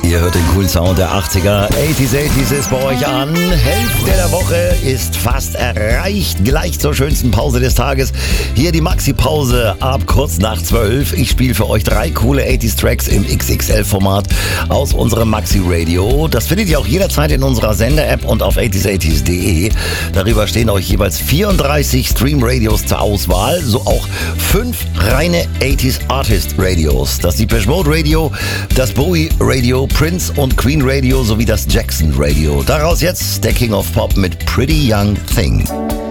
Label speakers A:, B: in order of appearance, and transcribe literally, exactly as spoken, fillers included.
A: Ihr hört den coolen Sound der achtziger. achtziger, achtziger ist bei euch an. Hälfte der Woche ist fast erreicht. Gleich zur schönsten Pause des Tages. Hier die Maxi-Pause ab kurz nach zwölf. Ich spiele für euch drei coole achtziger-Tracks im X X L-Format aus unserem Maxi-Radio. Das findet ihr auch jederzeit in unserer Sender-App und auf achtziger achtziger punkt de. Darüber stehen euch jeweils vierunddreißig Stream-Radios zur Auswahl. So auch fünf reine achtziger-Artist-Radios. Das Depeche Mode Radio, das Bowie Radio, Prince und Queen Radio sowie das Jackson Radio. Daraus jetzt der King of Pop mit Pretty Young Thing.